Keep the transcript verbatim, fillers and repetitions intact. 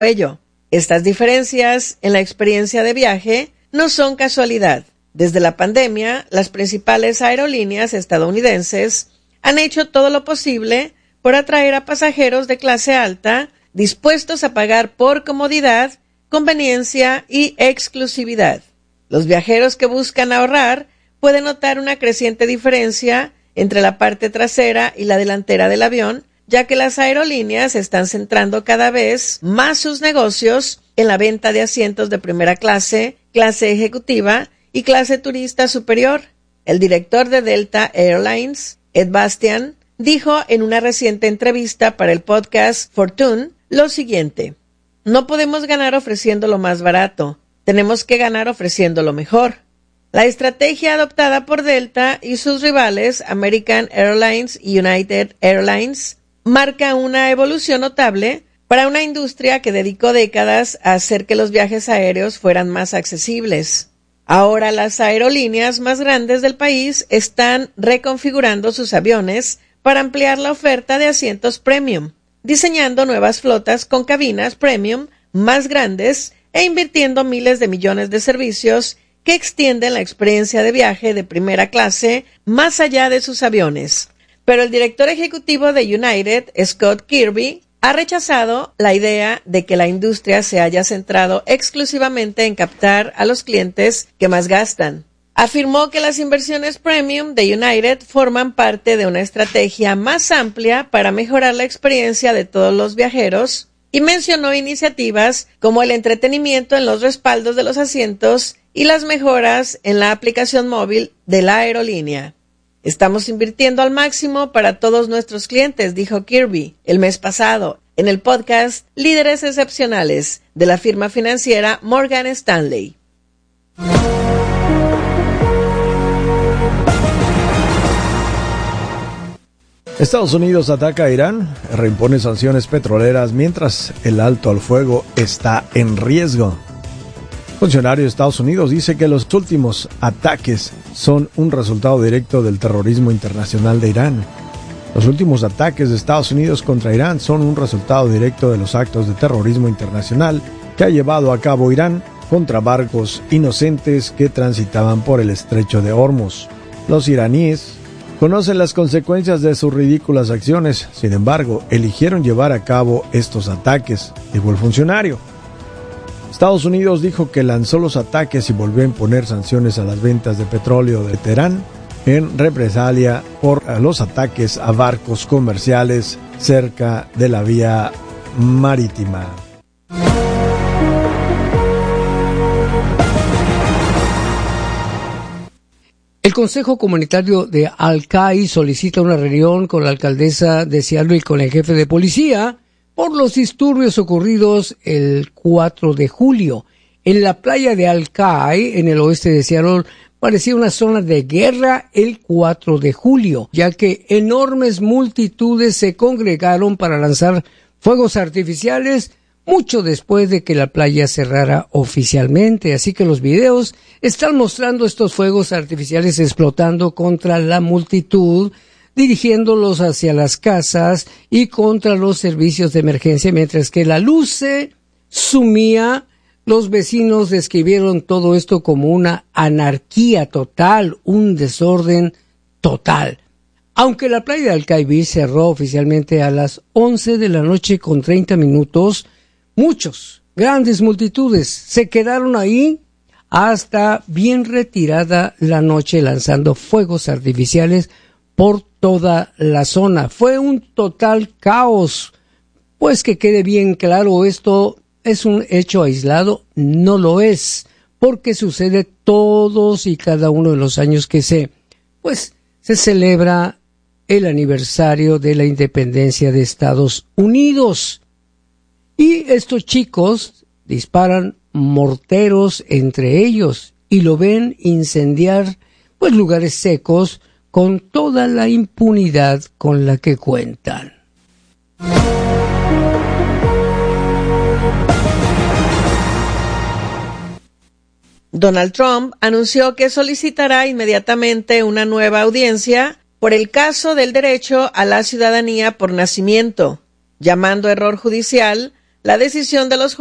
ello. Estas diferencias en la experiencia de viaje no son casualidad. Desde la pandemia, las principales aerolíneas estadounidenses han hecho todo lo posible por atraer a pasajeros de clase alta dispuestos a pagar por comodidad, conveniencia y exclusividad. Los viajeros que buscan ahorrar pueden notar una creciente diferencia entre la parte trasera y la delantera del avión, ya que las aerolíneas están centrando cada vez más sus negocios en la venta de asientos de primera clase, clase ejecutiva y clase turista superior. El director de Delta Airlines, Ed Bastian, dijo en una reciente entrevista para el podcast Fortune lo siguiente: no podemos ganar ofreciendo lo más barato, tenemos que ganar ofreciendo lo mejor. La estrategia adoptada por Delta y sus rivales American Airlines y United Airlines marca una evolución notable para una industria que dedicó décadas a hacer que los viajes aéreos fueran más accesibles. Ahora las aerolíneas más grandes del país están reconfigurando sus aviones para ampliar la oferta de asientos premium, diseñando nuevas flotas con cabinas premium más grandes e invirtiendo miles de millones de servicios que extienden la experiencia de viaje de primera clase más allá de sus aviones. Pero el director ejecutivo de United, Scott Kirby, ha rechazado la idea de que la industria se haya centrado exclusivamente en captar a los clientes que más gastan. Afirmó que las inversiones premium de United forman parte de una estrategia más amplia para mejorar la experiencia de todos los viajeros y mencionó iniciativas como el entretenimiento en los respaldos de los asientos y las mejoras en la aplicación móvil de la aerolínea. Estamos invirtiendo al máximo para todos nuestros clientes, dijo Kirby el mes pasado en el podcast Líderes Excepcionales de la firma financiera Morgan Stanley. Estados Unidos ataca a Irán, reimpone sanciones petroleras mientras el alto al fuego está en riesgo. Funcionario de Estados Unidos dice que los últimos ataques son un resultado directo del terrorismo internacional de Irán. Los últimos ataques de Estados Unidos contra Irán son un resultado directo de los actos de terrorismo internacional que ha llevado a cabo Irán contra barcos inocentes que transitaban por el estrecho de Hormuz. Los iraníes conocen las consecuencias de sus ridículas acciones, sin embargo, eligieron llevar a cabo estos ataques, dijo el funcionario. Estados Unidos dijo que lanzó los ataques y volvió a imponer sanciones a las ventas de petróleo de Teherán en represalia por los ataques a barcos comerciales cerca de la vía marítima. El Consejo Comunitario de Al-Khai solicita una reunión con la alcaldesa de Seattle y con el jefe de policía por los disturbios ocurridos el cuatro de julio. En la playa de Al-Khai, en el oeste de Seattle, parecía una zona de guerra el cuatro de julio, ya que enormes multitudes se congregaron para lanzar fuegos artificiales mucho después de que la playa cerrara oficialmente. Así que los videos están mostrando estos fuegos artificiales explotando contra la multitud, dirigiéndolos hacia las casas y contra los servicios de emergencia, mientras que la luz se sumía. Los vecinos describieron todo esto como una anarquía total, un desorden total. Aunque la playa de Al-Khai cerró oficialmente a las once de la noche con treinta minutos, muchos, grandes multitudes, se quedaron ahí hasta bien retirada la noche lanzando fuegos artificiales por toda la zona. Fue un total caos. Pues que quede bien claro, esto es un hecho aislado, no lo es, porque sucede todos y cada uno de los años que se, pues, se celebra el aniversario de la independencia de Estados Unidos. Y estos chicos disparan morteros entre ellos y lo ven incendiar, pues, lugares secos con toda la impunidad con la que cuentan. Donald Trump anunció que solicitará inmediatamente una nueva audiencia por el caso del derecho a la ciudadanía por nacimiento, llamando error judicial La decisión de los